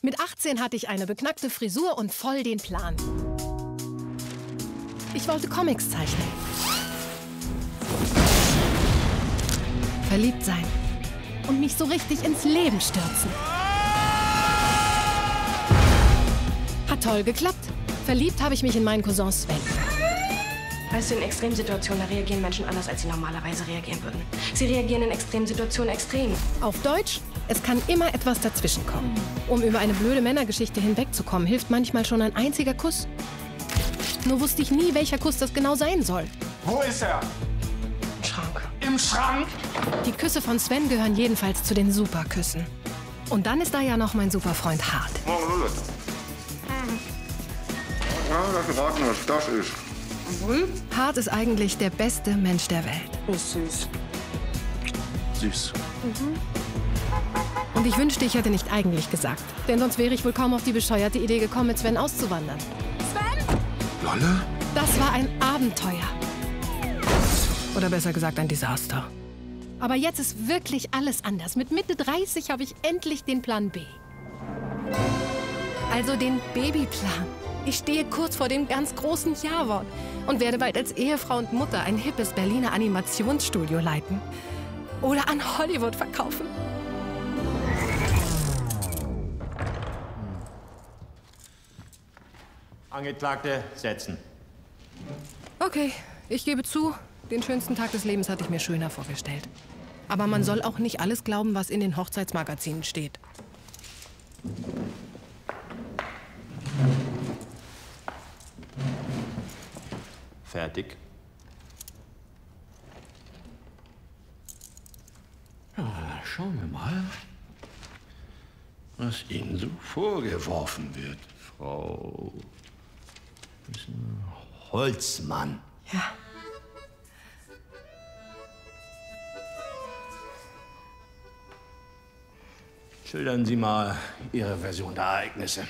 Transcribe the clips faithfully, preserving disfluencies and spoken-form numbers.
Mit achtzehn hatte ich eine beknackte Frisur und voll den Plan. Ich wollte Comics zeichnen. Verliebt sein. Und mich so richtig ins Leben stürzen. Hat toll geklappt. Verliebt habe ich mich in meinen Cousin Sven. Weißt du, in Extremsituationen, da reagieren Menschen anders, als sie normalerweise reagieren würden. Sie reagieren in Extremsituationen extrem. Auf Deutsch, es kann immer etwas dazwischen kommen. Um über eine blöde Männergeschichte hinwegzukommen, hilft manchmal schon ein einziger Kuss. Nur wusste ich nie, welcher Kuss das genau sein soll. Wo ist er? Im Schrank. Im Schrank? Die Küsse von Sven gehören jedenfalls zu den Superküssen. Und dann ist da ja noch mein Superfreund Hart. Oh, ja, lass raten, was das ist. Hart ist eigentlich der beste Mensch der Welt. Ist süß. Süß. Mhm. Und ich wünschte, ich hätte nicht eigentlich gesagt. Denn sonst wäre ich wohl kaum auf die bescheuerte Idee gekommen, mit Sven auszuwandern. Sven! Lolle? Das war ein Abenteuer. Oder besser gesagt, ein Desaster. Aber jetzt ist wirklich alles anders. Mit Mitte dreißig habe ich endlich den Plan B. Also den Babyplan. Ich stehe kurz vor dem ganz großen Ja-Wort und werde bald als Ehefrau und Mutter ein hippes Berliner Animationsstudio leiten. Oder an Hollywood verkaufen. Angeklagte, setzen. Okay, ich gebe zu, den schönsten Tag des Lebens hatte ich mir schöner vorgestellt. Aber man soll auch nicht alles glauben, was in den Hochzeitsmagazinen steht. Fertig. Ja, schauen wir mal, was Ihnen so vorgeworfen wird, Frau Holzmann. Ja. Schildern Sie mal Ihre Version der Ereignisse.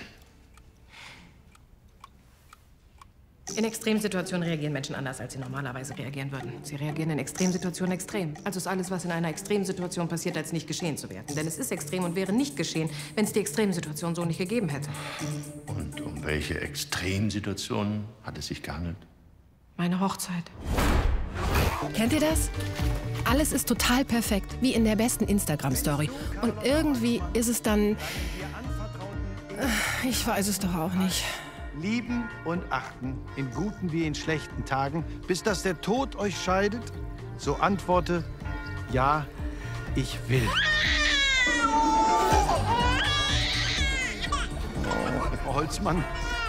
In Extremsituationen reagieren Menschen anders, als sie normalerweise reagieren würden. Sie reagieren in Extremsituationen extrem. Also ist alles, was in einer Extremsituation passiert, als nicht geschehen zu werden. Denn es ist extrem und wäre nicht geschehen, wenn es die Extremsituation so nicht gegeben hätte. Und um welche Extremsituationen hat es sich gehandelt? Meine Hochzeit. Kennt ihr das? Alles ist total perfekt, wie in der besten Instagram-Story. Und irgendwie ist es dann... Ich weiß es doch auch nicht. Lieben und achten, in guten wie in schlechten Tagen, bis dass der Tod euch scheidet? So antworte, ja, ich will. Frau Holzmann,